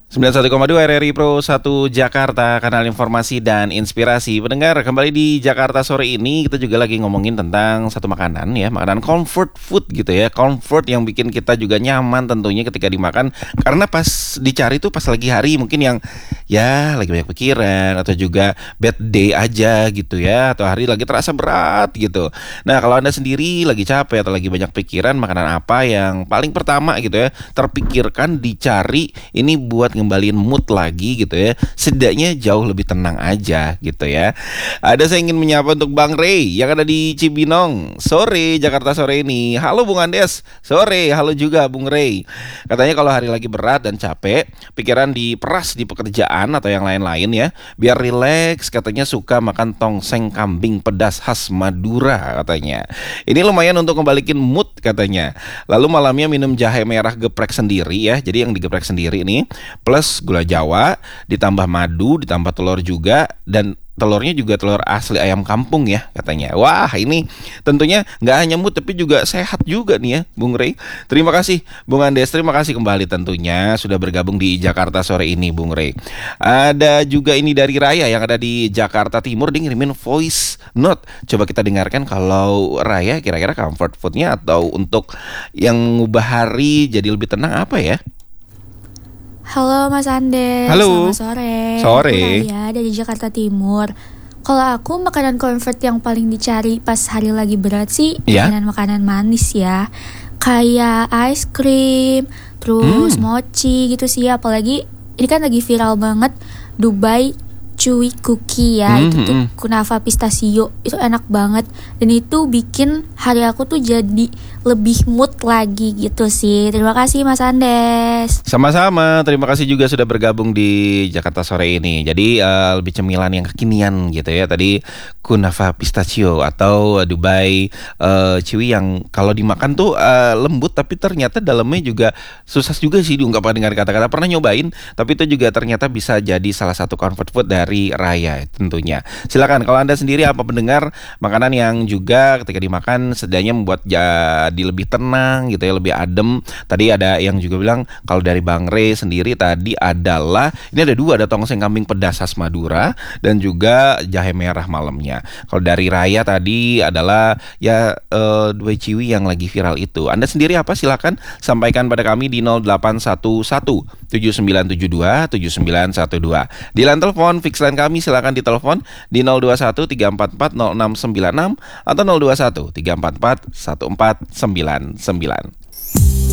91,2 RRI Pro 1 Jakarta, kanal informasi dan inspirasi. Pendengar, kembali di Jakarta sore ini kita juga lagi ngomongin tentang satu makanan ya, makanan comfort food gitu ya. Comfort yang bikin kita juga nyaman tentunya ketika dimakan, karena pas dicari tuh pas lagi hari mungkin yang ya lagi banyak pikiran atau juga bad day aja gitu ya, atau hari lagi terasa berat gitu. Nah, kalau Anda sendiri lagi capek atau lagi banyak pikiran, makanan apa yang paling pertama gitu ya terpikirkan dicari ini buat ngembaliin mood lagi gitu ya, setidaknya jauh lebih tenang aja gitu ya. Ada saya ingin menyapa untuk Bang Ray yang ada di Cibinong sore Jakarta sore ini. Halo Bung Andes, sore. Halo juga Bung Ray. Katanya kalau hari lagi berat dan capek, pikiran diperas di pekerjaan atau yang lain-lain ya, biar rileks. Katanya suka makan tongseng kambing pedas khas Madura katanya. Ini lumayan untuk ngembalikin mood katanya. Lalu malamnya minum jahe merah geprek sendiri ya. Jadi yang digeprek sendiri nih plus gula Jawa, ditambah madu, ditambah telur juga, dan telurnya juga telur asli ayam kampung ya katanya. Wah, ini tentunya nggak hanya mood tapi juga sehat juga nih ya Bung Rey. Terima kasih Bung Andes, terima kasih kembali tentunya sudah bergabung di Jakarta sore ini Bung Rey. Ada juga ini dari Raya yang ada di Jakarta Timur, dia ngirimin voice note. Coba kita dengarkan kalau Raya kira-kira comfort foodnya atau untuk yang ngubah hari jadi lebih tenang apa ya? Halo Mas Andes, Halo. selamat sore. Sore. Aku Raya dari Jakarta Timur. Kalau aku makanan comfort yang paling dicari pas hari lagi berat sih Ya. makanan-makanan manis ya. Kayak ice cream, terus mochi gitu sih. Apalagi ini kan lagi viral banget Dubai Chewy Cookie ya. Itu tuh kunafa pistachio, itu enak banget. Dan itu bikin hari aku tuh jadi lebih mood lagi gitu sih. Terima kasih Mas Andes. Sama-sama, terima kasih juga sudah bergabung di Jakarta sore ini. Jadi lebih cemilan yang kekinian gitu ya. Tadi kunafa pistachio atau Dubai Chewy yang kalau dimakan tuh lembut, tapi ternyata dalamnya juga susah juga sih diungkapkan dengan kata-kata. Pernah nyobain, tapi itu juga ternyata bisa jadi salah satu comfort food dari Raya tentunya. Silakan kalau Anda sendiri apa pendengar makanan yang juga ketika dimakan setidaknya membuat jadi lebih tenang gitu ya, lebih adem. Tadi ada yang juga bilang kalau dari Bang Ray sendiri tadi adalah ini ada dua, ada tongseng kambing pedas khas Madura dan juga jahe merah malamnya. Kalau dari Raya tadi adalah ya Dubai Chewy yang lagi viral itu. Anda sendiri apa? Silakan sampaikan pada kami di 0811 7972 7912. Di line telepon fix line kami silakan ditelepon di 021 344 0696 atau 021 344 1499.